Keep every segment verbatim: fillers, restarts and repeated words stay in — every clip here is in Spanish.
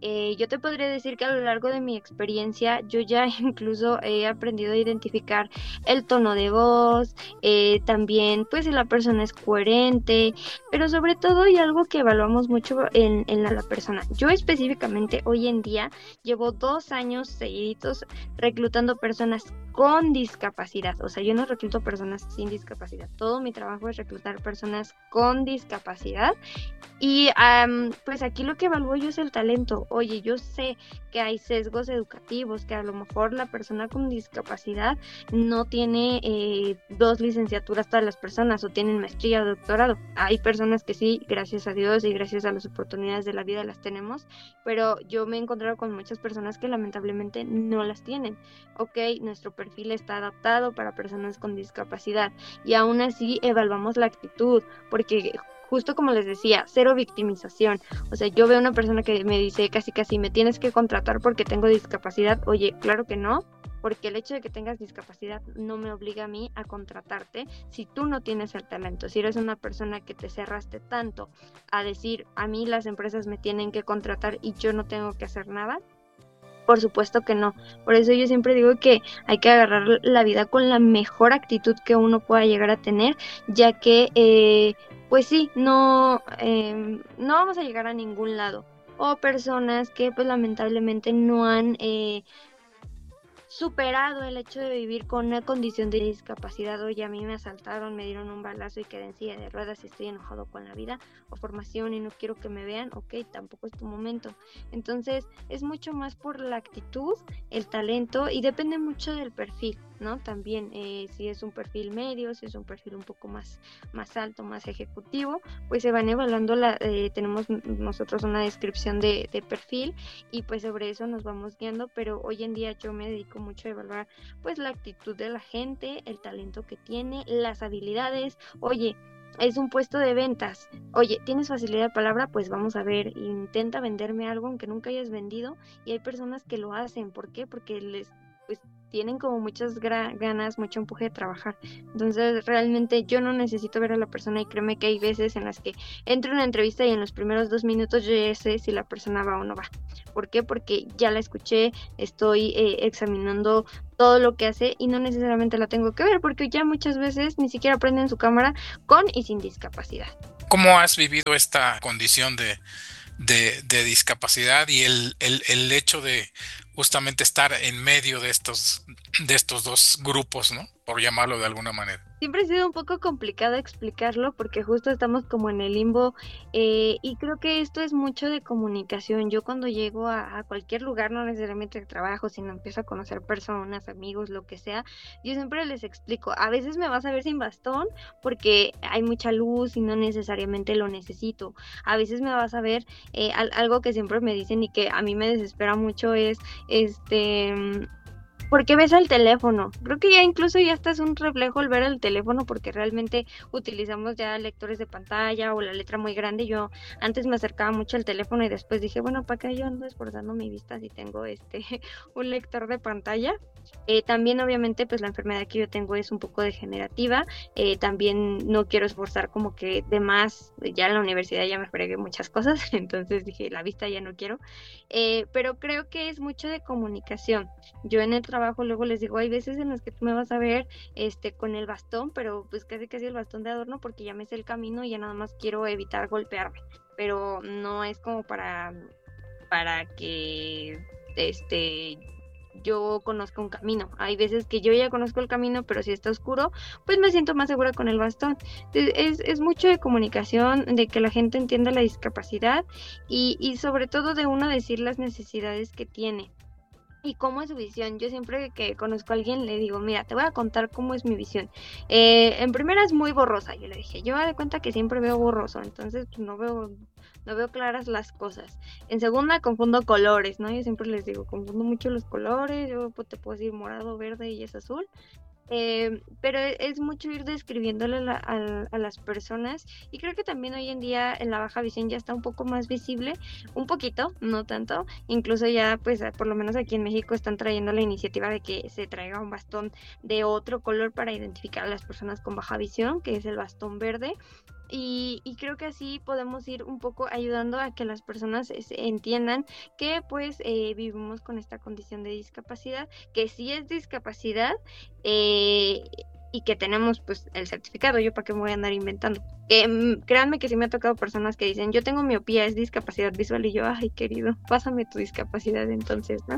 Eh, yo te podría decir que a lo largo de mi experiencia yo ya incluso he aprendido a identificar el tono de voz, eh, también pues si la persona es coherente, pero sobre todo y algo que evaluamos mucho en, en la, la persona. Yo específicamente hoy en día llevo dos años seguiditos reclutando personas con discapacidad, o sea, yo no recluto personas sin discapacidad, todo mi trabajo es reclutar personas con discapacidad y um, pues aquí lo que evalúo yo es el talento. Oye, yo sé que hay sesgos educativos, que a lo mejor la persona con discapacidad no tiene eh, dos licenciaturas todas las personas o tienen maestría o doctorado. Hay personas que sí, gracias a Dios y gracias a las oportunidades de la vida las tenemos, pero yo me he encontrado con muchas personas que lamentablemente no las tienen. Ok, nuestro perfil está adaptado para personas con discapacidad y aún así evaluamos la actitud, porque justo como les decía, cero victimización. O sea, yo veo una persona que me dice casi casi me tienes que contratar porque tengo discapacidad. Oye, claro que no, porque el hecho de que tengas discapacidad no me obliga a mí a contratarte si tú no tienes el talento. Si eres una persona que te cerraste tanto a decir a mí las empresas me tienen que contratar y yo no tengo que hacer nada, por supuesto que no. Por eso yo siempre digo que hay que agarrar la vida con la mejor actitud que uno pueda llegar a tener, ya que, eh, pues sí, no, eh, no vamos a llegar a ningún lado. O personas que pues lamentablemente no han eh, superado el hecho de vivir con una condición de discapacidad. Oye, a mí me asaltaron, me dieron un balazo y quedé en silla de ruedas y estoy enojado con la vida, o formación y no quiero que me vean. Ok, tampoco es tu momento. Entonces es mucho más por la actitud, el talento, y depende mucho del perfil, ¿no? También eh, si es un perfil medio, si es un perfil un poco más, más alto, más ejecutivo, pues se van evaluando, la, eh, tenemos nosotros una descripción de, de perfil y pues sobre eso nos vamos guiando, pero hoy en día yo me dedico mucho a evaluar pues la actitud de la gente, el talento que tiene, las habilidades. Oye, es un puesto de ventas. Oye, ¿tienes facilidad de palabra? Pues vamos a ver, intenta venderme algo aunque nunca hayas vendido, y hay personas que lo hacen. ¿Por qué? Porque les pues tienen como muchas gra- ganas, mucho empuje de trabajar. Entonces, realmente yo no necesito ver a la persona y créeme que hay veces en las que entro en una entrevista y en los primeros dos minutos yo ya sé si la persona va o no va. ¿Por qué? Porque ya la escuché, estoy eh, examinando todo lo que hace y no necesariamente la tengo que ver, porque ya muchas veces ni siquiera prenden su cámara con y sin discapacidad. ¿Cómo has vivido esta condición de, de, de discapacidad y el, el, el hecho de justamente estar en medio de estos, de estos dos grupos, ¿no? Por llamarlo de alguna manera? Siempre ha sido un poco complicado explicarlo porque justo estamos como en el limbo eh, y creo que esto es mucho de comunicación. Yo cuando llego a, a cualquier lugar, no necesariamente de trabajo, sino empiezo a conocer personas, amigos, lo que sea, yo siempre les explico. A veces me vas a ver sin bastón porque hay mucha luz y no necesariamente lo necesito. A veces me vas a ver, eh, al- algo que siempre me dicen y que a mí me desespera mucho es, este... ¿por qué ves el teléfono? Creo que ya incluso ya hasta es un reflejo el ver el teléfono porque realmente utilizamos ya lectores de pantalla o la letra muy grande. Yo antes me acercaba mucho al teléfono y después dije, bueno, ¿para qué yo ando esforzando mi vista si tengo este un lector de pantalla? Eh, también obviamente pues la enfermedad que yo tengo es un poco degenerativa. Eh, también no quiero esforzar como que de más. Ya en la universidad ya me fregué muchas cosas, entonces dije, la vista ya no quiero. Eh, pero creo que es mucho de comunicación. Yo en el trabajo luego les digo, hay veces en las que tú me vas a ver este con el bastón, pero pues casi casi el bastón de adorno porque ya me sé el camino y ya nada más quiero evitar golpearme, pero no es como para para que este yo conozca un camino. Hay veces que yo ya conozco el camino, pero si está oscuro, pues me siento más segura con el bastón. Es, es mucho de comunicación, de que la gente entienda la discapacidad y, y sobre todo de uno decir las necesidades que tiene. ¿Y cómo es su visión? Yo siempre que conozco a alguien le digo, mira, te voy a contar cómo es mi visión. Eh, en primera es muy borrosa, yo le dije, yo me doy cuenta que siempre veo borroso, entonces pues, no veo, no veo claras las cosas. En segunda confundo colores, ¿no? Yo siempre les digo, confundo mucho los colores, yo pues, te puedo decir morado, verde y es azul. Eh, pero e- es mucho ir describiéndole a, la- a- a las personas y creo que también hoy en día en la baja visión ya está un poco más visible, un poquito, no tanto, incluso ya pues a- por lo menos aquí en México están trayendo la iniciativa de que se traiga un bastón de otro color para identificar a las personas con baja visión, que es el bastón verde. Y, y creo que así podemos ir un poco ayudando a que las personas se entiendan que pues eh, vivimos con esta condición de discapacidad, que sí es discapacidad, eh, y que tenemos pues el certificado. Yo para qué me voy a andar inventando. Que mm, créanme que sí me ha tocado personas que dicen, yo tengo miopía, es discapacidad visual, y yo, ay querido, pásame tu discapacidad entonces, ¿no?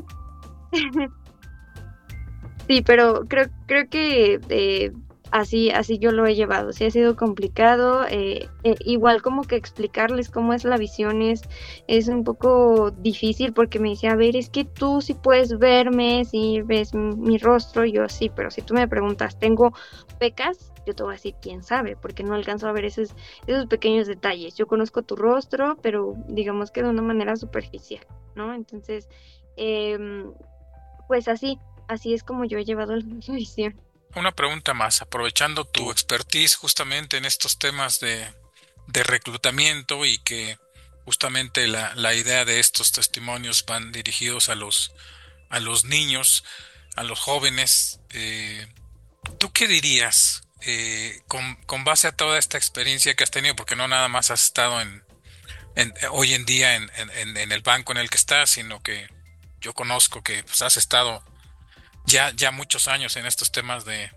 Sí, pero creo, creo que eh, así, así yo lo he llevado. Sí ha sido complicado. Eh, eh, igual como que explicarles cómo es la visión es, es un poco difícil porque me dice, a ver, es que tú sí puedes verme, si ves mi, mi rostro, y yo sí, pero si tú me preguntas, ¿tengo pecas? Yo te voy a decir quién sabe, porque no alcanzo a ver esos, esos pequeños detalles. Yo conozco tu rostro, pero digamos que de una manera superficial, ¿no? Entonces, em, pues así, así es como yo he llevado la visión. Una pregunta más, aprovechando tu expertise justamente en estos temas de, de reclutamiento y que justamente la, la idea de estos testimonios van dirigidos a los, a los niños, a los jóvenes. Eh, ¿tú qué dirías eh, con, con base a toda esta experiencia que has tenido? Porque no nada más has estado en, en hoy en día en, en, en el banco en el que estás, sino que yo conozco que pues, has estado ya, ya muchos años en estos temas de,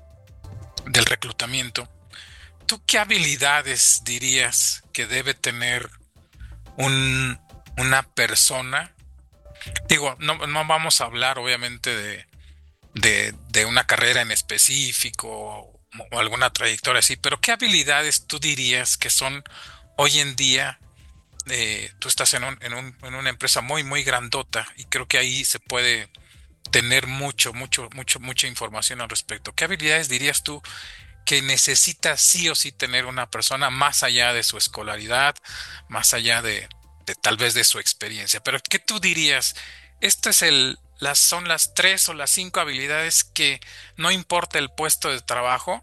del reclutamiento. ¿Tú qué habilidades dirías que debe tener un, una persona? Digo, no, no vamos a hablar obviamente de, de, de una carrera en específico o, o alguna trayectoria así, pero ¿qué habilidades tú dirías que son hoy en día? Eh, tú estás en, un, en, un, en una empresa muy, muy grandota y creo que ahí se puede tener mucho, mucho, mucho, mucha información al respecto. ¿Qué habilidades dirías tú que necesita sí o sí tener una persona más allá de su escolaridad, más allá de, de tal vez de su experiencia? Pero ¿qué tú dirías? Estas es el, las, son las tres o las cinco habilidades que no importa el puesto de trabajo,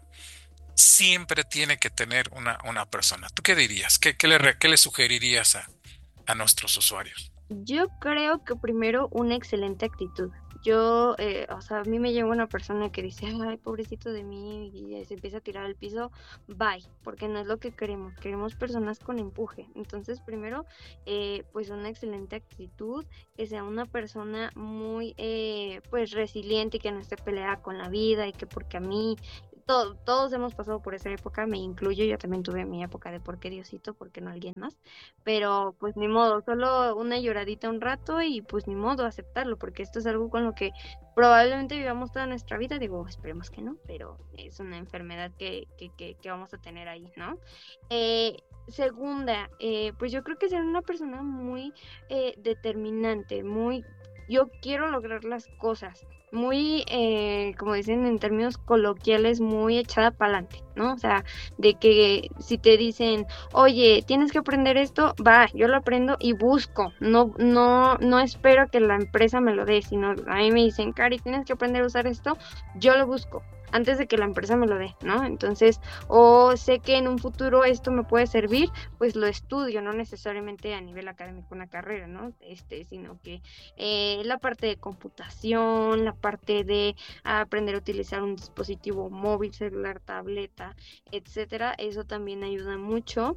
siempre tiene que tener una, una persona. ¿Tú qué dirías? ¿Qué, qué le, qué le sugerirías a, a nuestros usuarios? Yo creo que primero una excelente actitud. Yo, eh, o sea, a mí me llega una persona que dice, ay, pobrecito de mí, y se empieza a tirar al piso, bye, porque no es lo que queremos, queremos personas con empuje. Entonces, primero, eh, pues una excelente actitud, que sea una persona muy, eh, pues resiliente y que no esté peleada con la vida y que porque a mí, to- todos hemos pasado por esa época, me incluyo, yo también tuve mi época de por qué Diosito, por qué no alguien más, pero pues ni modo, solo una lloradita un rato y pues ni modo aceptarlo, porque esto es algo con lo que probablemente vivamos toda nuestra vida. Digo, esperemos que no, pero es una enfermedad que, que, que, que vamos a tener ahí, ¿no? Eh, segunda, eh, pues yo creo que ser una persona muy eh, determinante, muy, yo quiero lograr las cosas, muy, eh, como dicen en términos coloquiales, muy echada para adelante, ¿no? O sea, de que si te dicen, oye, tienes que aprender esto, va, yo lo aprendo y busco, no, no, no espero que la empresa me lo dé, sino a mí me dicen, Cari, tienes que aprender a usar esto, yo lo busco antes de que la empresa me lo dé, ¿no? Entonces, o sé que en un futuro esto me puede servir, pues lo estudio, no necesariamente a nivel académico una carrera, ¿no? Este, sino que eh, la parte de computación, la parte de aprender a utilizar un dispositivo móvil, celular, tableta, etcétera, eso también ayuda mucho.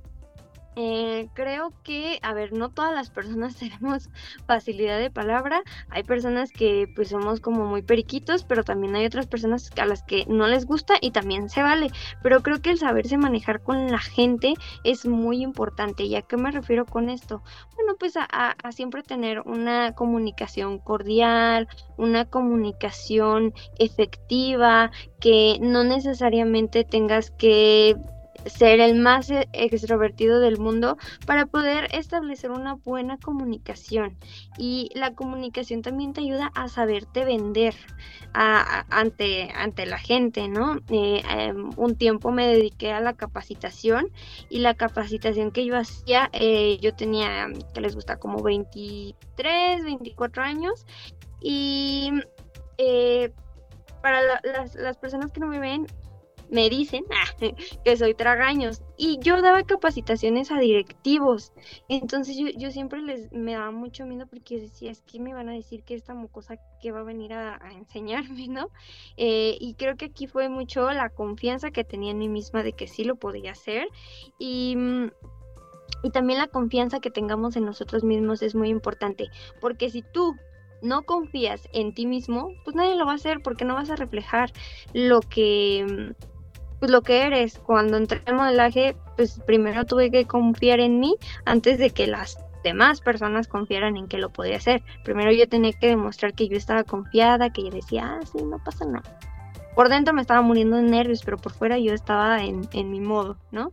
Eh, creo que, a ver, no todas las personas tenemos facilidad de palabra. Hay personas que pues somos como muy periquitos, pero también hay otras personas a las que no les gusta y también se vale. Pero creo que el saberse manejar con la gente es muy importante. ¿Y a qué me refiero con esto? Bueno, pues a, a, a siempre tener una comunicación cordial, una comunicación efectiva, que no necesariamente tengas que ser el más e- extrovertido del mundo para poder establecer una buena comunicación. Y la comunicación también te ayuda a saberte vender a- a- ante, ante la gente, ¿no? Eh, em, un tiempo me dediqué a la capacitación, y la capacitación que yo hacía, eh, yo tenía, que les gusta, como veintitrés, veinticuatro años, y eh, para la- las, las personas que no me ven, me dicen que soy tragaños, y yo daba capacitaciones a directivos, entonces yo, yo siempre les me daba mucho miedo porque decía, es que me van a decir que esta mocosa que va a venir a, a enseñarme, ¿no? Eh, y creo que aquí fue mucho la confianza que tenía en mí misma de que sí lo podía hacer, y... Y también la confianza que tengamos en nosotros mismos es muy importante, porque si tú no confías en ti mismo, pues nadie lo va a hacer, porque no vas a reflejar lo que, pues lo que eres. Cuando entré al modelaje, pues primero tuve que confiar en mí antes de que las demás personas confiaran en que lo podía hacer. Primero yo tenía que demostrar que yo estaba confiada, que yo decía, ah, sí, no pasa nada. Por dentro me estaba muriendo de nervios, pero por fuera yo estaba en, en mi modo, ¿no?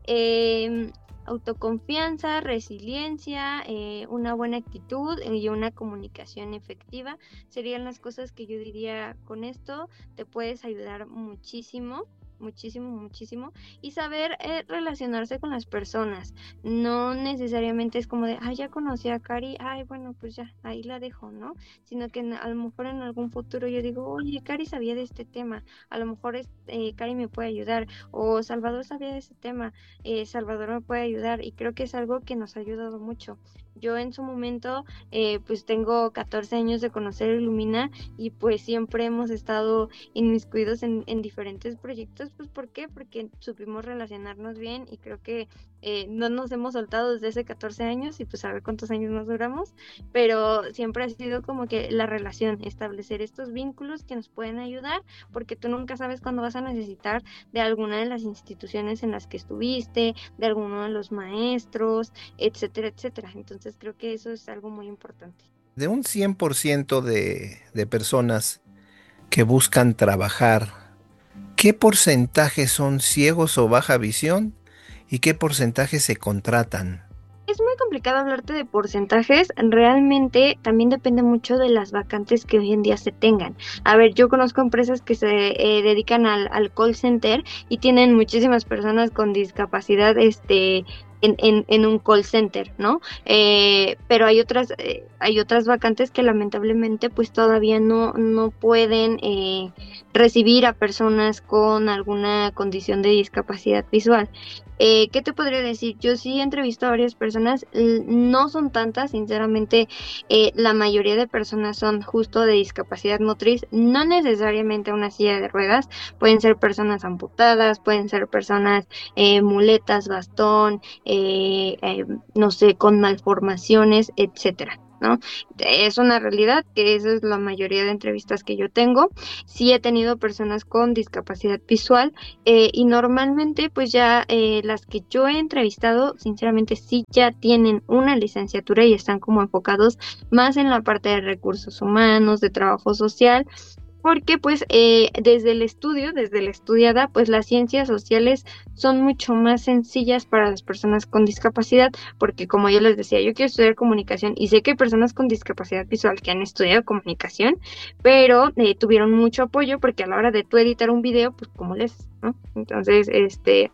Eh, autoconfianza, resiliencia, eh, una buena actitud y una comunicación efectiva serían las cosas que yo diría con esto. Te puedes ayudar muchísimo, muchísimo, muchísimo, y saber eh, relacionarse con las personas. No necesariamente es como de, ay, ya conocí a Cari, ay, bueno, pues ya, ahí la dejo, ¿no? Sino que a lo mejor en algún futuro yo digo, oye, Cari sabía de este tema, a lo mejor es, eh, Cari me puede ayudar, o Salvador sabía de ese tema, eh, Salvador me puede ayudar, y creo que es algo que nos ha ayudado mucho. Yo en su momento, eh, pues tengo catorce años de conocer Ilumina, y pues siempre hemos estado inmiscuidos en, en diferentes proyectos. Pues ¿por qué? Porque supimos relacionarnos bien, y creo que eh, no nos hemos soltado desde hace catorce años, y pues a ver cuántos años más duramos, pero siempre ha sido como que la relación, establecer estos vínculos que nos pueden ayudar, porque tú nunca sabes cuándo vas a necesitar de alguna de las instituciones en las que estuviste, de alguno de los maestros, etcétera, etcétera. Entonces creo que eso es algo muy importante. De un cien por ciento de, de personas que buscan trabajar, ¿qué porcentaje son ciegos o baja visión y qué porcentaje se contratan? Es muy complicado hablarte de porcentajes, realmente también depende mucho de las vacantes que hoy en día se tengan. A ver, yo conozco empresas que se eh, dedican al, al call center y tienen muchísimas personas con discapacidad este en, en, en un call center, ¿no? Eh, pero hay otras eh, hay otras vacantes que lamentablemente pues todavía no, no pueden eh, recibir a personas con alguna condición de discapacidad visual. Eh, ¿Qué te podría decir? Yo sí he entrevistado a varias personas, no son tantas, sinceramente, eh, la mayoría de personas son justo de discapacidad motriz, no necesariamente una silla de ruedas, pueden ser personas amputadas, pueden ser personas eh, muletas, bastón, eh, eh, no sé, con malformaciones, etcétera, ¿no? Es una realidad que esa es la mayoría de entrevistas que yo tengo. Sí he tenido personas con discapacidad visual eh, y normalmente pues ya eh, las que yo he entrevistado sinceramente sí ya tienen una licenciatura y están como enfocados más en la parte de recursos humanos, de trabajo social, porque pues eh, desde el estudio, desde la estudiada, pues las ciencias sociales son mucho más sencillas para las personas con discapacidad, porque como yo les decía, yo quiero estudiar comunicación y sé que hay personas con discapacidad visual que han estudiado comunicación, pero eh, tuvieron mucho apoyo porque a la hora de tú editar un video, pues como les, ¿no? Entonces, este...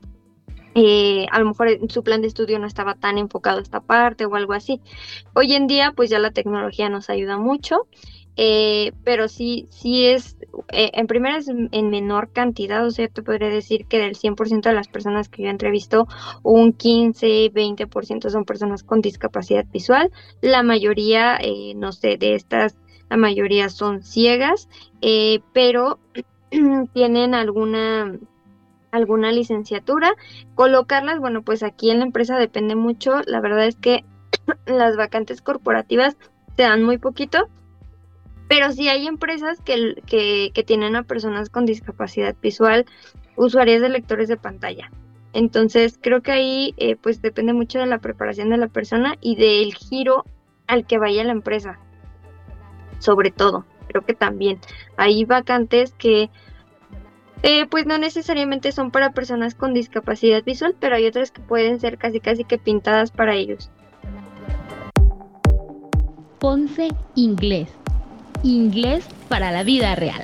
Eh, a lo mejor en su plan de estudio no estaba tan enfocado a esta parte o algo así. Hoy en día pues ya la tecnología nos ayuda mucho, eh, pero sí, sí es, eh, en primera es en menor cantidad, o sea, te podría decir que del cien por ciento de las personas que yo entrevisto, un quince, veinte por ciento son personas con discapacidad visual, la mayoría, eh, no sé, de estas, la mayoría son ciegas, eh, pero tienen alguna... alguna licenciatura. Colocarlas, bueno, pues aquí en la empresa depende mucho. La verdad es que las vacantes corporativas se dan muy poquito, pero sí hay empresas que, que, que tienen a personas con discapacidad visual, usuarias de lectores de pantalla. Entonces creo que ahí eh, pues depende mucho de la preparación de la persona y del giro al que vaya la empresa. Sobre todo, creo que también hay vacantes que Eh, pues no necesariamente son para personas con discapacidad visual, pero hay otras que pueden ser casi casi que pintadas para ellos. Ponce Inglés. Inglés para la vida real.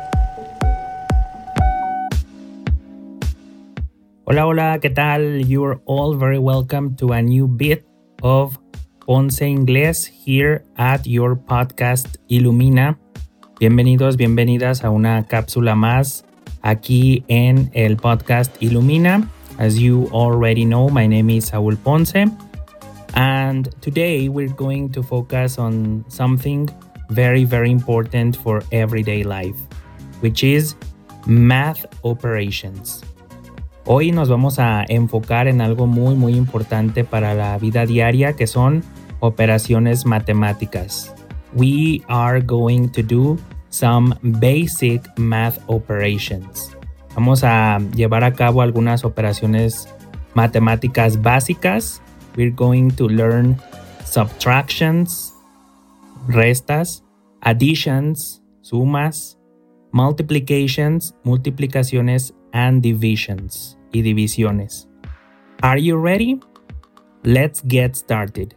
Hola, hola, ¿qué tal? You're all very welcome to a new bit of Ponce Inglés here at your podcast Ilumina. Bienvenidos, bienvenidas a una cápsula más aquí en el podcast Ilumina. As you already know, my name is Saúl Ponce, and today we're going to focus on something very, very important for everyday life, which is math operations. Hoy nos vamos a enfocar en algo muy, muy importante para la vida diaria, que son operaciones matemáticas. We are going to do some basic math operations. Vamos a llevar a cabo algunas operaciones matemáticas básicas. We're going to learn subtractions, restas, additions, sumas, multiplications, multiplicaciones, and divisions, y divisiones. Are you ready? Let's get started.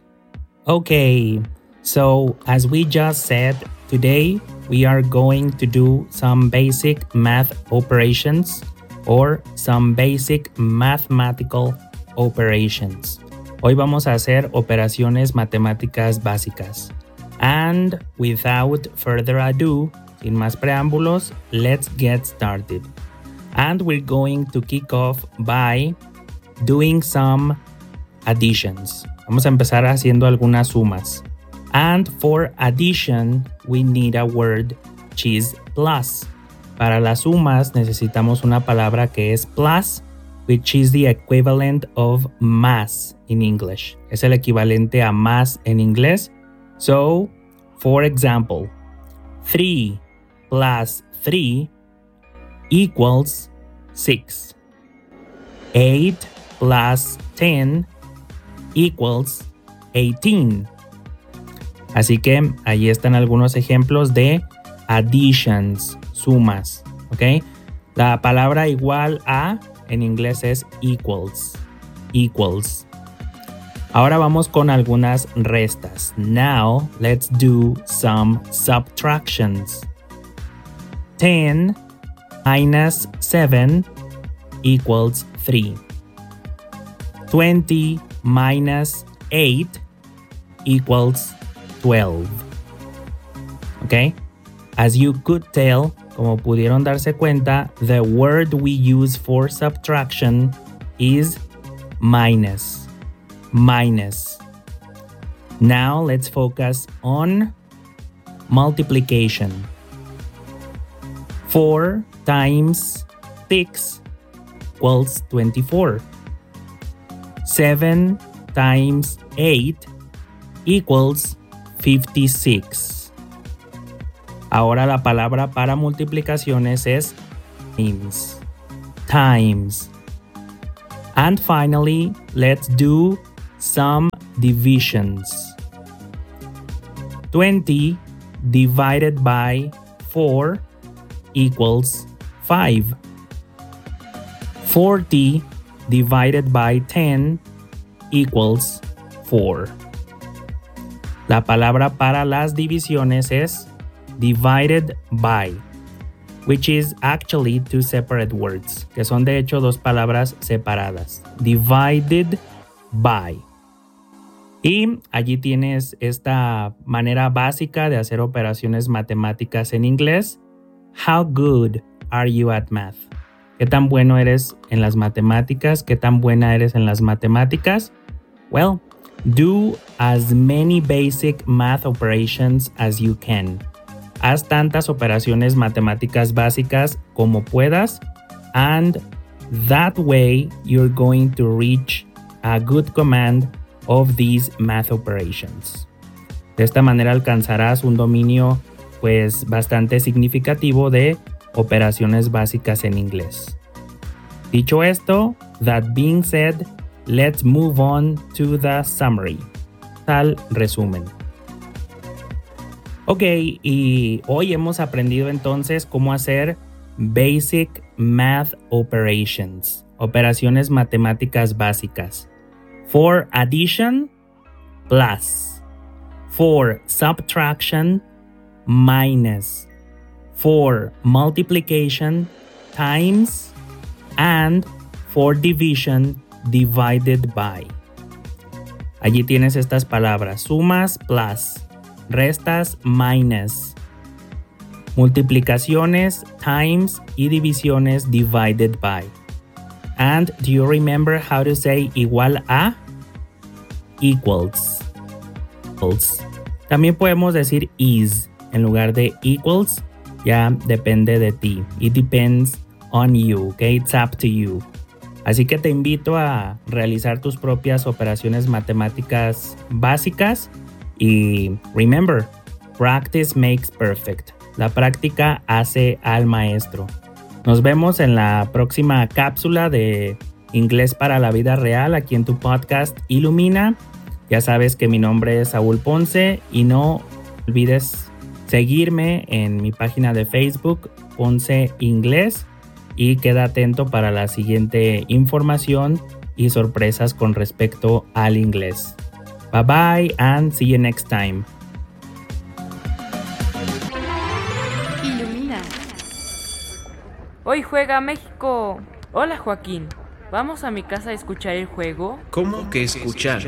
Okay, so as we just said, today we are going to do some basic math operations or some basic mathematical operations. Hoy vamos a hacer operaciones matemáticas básicas. And without further ado, sin más preámbulos, let's get started. And we're going to kick off by doing some additions. Vamos a empezar haciendo algunas sumas. And for addition, we need a word which is plus. Para las sumas necesitamos una palabra que es plus, which is the equivalent of más in English. Es el equivalente a más en inglés. So, for example, three plus three equals six. eight plus ten equals eighteen. Así que ahí están algunos ejemplos de additions, sumas, ¿ok? La palabra igual a en inglés es equals, equals. Ahora vamos con algunas restas. Now let's do some subtractions. ten minus seven equals three. twenty minus eight equals twelve. Okay? As you could tell, como pudieron darse cuenta, the word we use for subtraction is minus. Minus. Now let's focus on multiplication. four times six equals twenty-four. seven times eight equals fifty-six. Ahora la palabra para multiplicaciones es times. Times. And finally, let's do some divisions. twenty divided by four equals five. forty divided by ten equals four. La palabra para las divisiones es divided by, which is actually two separate words, que son de hecho dos palabras separadas. Divided by. Y allí tienes esta manera básica de hacer operaciones matemáticas en inglés. How good are you at math? ¿Qué tan bueno eres en las matemáticas? ¿Qué tan buena eres en las matemáticas? Well, do as many basic math operations as you can. Haz tantas operaciones matemáticas básicas como puedas, and that way you're going to reach a good command of these math operations. De esta manera alcanzarás un dominio pues bastante significativo de operaciones básicas en inglés. Dicho esto, that being said, let's move on to the summary. Al resumen. Ok, y hoy hemos aprendido entonces cómo hacer basic math operations, operaciones matemáticas básicas. For addition, plus. For subtraction, minus. For multiplication, times. And for division, divided by. Allí tienes estas palabras: sumas, plus. Restas, minus. multiplicaciones, times y divisiones, divided by. And do you remember how to say igual a? Equals. Equals. También podemos decir is en lugar de equals. Ya depende de ti. It depends on you, okay? It's up to you. Así que te invito a realizar tus propias operaciones matemáticas básicas y remember, practice makes perfect. La práctica hace al maestro. Nos vemos en la próxima cápsula de Inglés para la Vida Real aquí en tu podcast Ilumina. Ya sabes que mi nombre es Saúl Ponce y no olvides seguirme en mi página de Facebook Ponce Inglés y queda atento para la siguiente información y sorpresas con respecto al inglés. Bye bye and see you next time. Hoy juega México. Hola Joaquín, ¿vamos a mi casa a escuchar el juego? ¿Cómo que escuchar?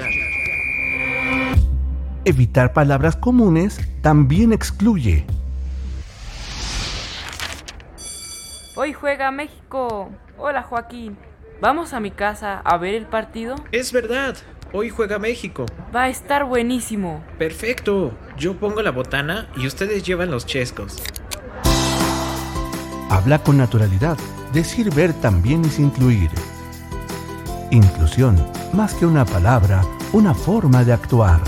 Evitar palabras comunes también excluye. Hoy juega México. Hola Joaquín, ¿vamos a mi casa a ver el partido? Es verdad, hoy juega México. Va a estar buenísimo. Perfecto, yo pongo la botana y ustedes llevan los chescos. Habla con naturalidad. Decir ver también es incluir. Inclusión, más que una palabra, una forma de actuar.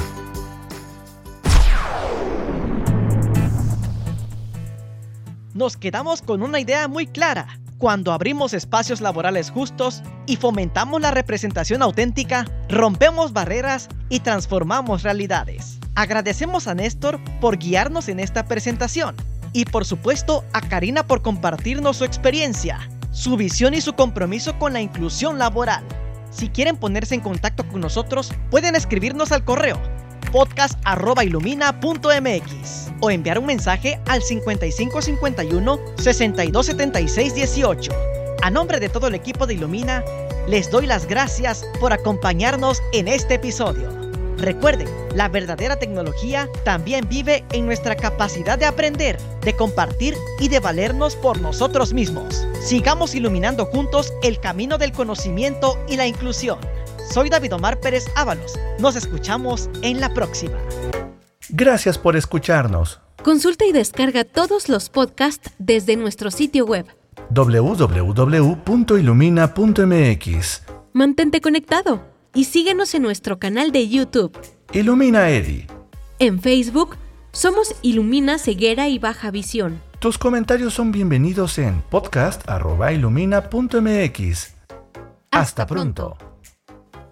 Nos quedamos con una idea muy clara. Cuando abrimos espacios laborales justos y fomentamos la representación auténtica, rompemos barreras y transformamos realidades. Agradecemos a Néstor por guiarnos en esta presentación. Y por supuesto a Karina por compartirnos su experiencia, su visión y su compromiso con la inclusión laboral. Si quieren ponerse en contacto con nosotros, pueden escribirnos al correo podcast arroba ilumina punto m x o enviar un mensaje al cincuenta y cinco cincuenta y uno sesenta y dos setenta y seis dieciocho. A nombre de todo el equipo de Ilumina, les doy las gracias por acompañarnos en este episodio. Recuerden, la verdadera tecnología también vive en nuestra capacidad de aprender, de compartir y de valernos por nosotros mismos. Sigamos iluminando juntos el camino del conocimiento y la inclusión. Soy David Omar Pérez Ábalos. Nos escuchamos en la próxima. Gracias por escucharnos. Consulta y descarga todos los podcasts desde nuestro sitio web doble u doble u doble u punto ilumina punto m x. Mantente conectado y síguenos en nuestro canal de YouTube. Ilumina Edi. En Facebook somos Ilumina Ceguera y Baja Visión. Tus comentarios son bienvenidos en podcast arroba ilumina punto m x. Hasta, Hasta pronto. pronto.